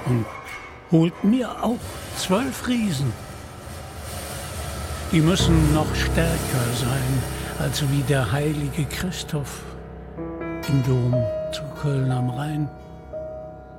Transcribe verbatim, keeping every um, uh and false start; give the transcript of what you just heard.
und holt mir auch zwölf Riesen. Die müssen noch stärker sein, als wie der heilige Christoph im Dom zu Köln am Rhein.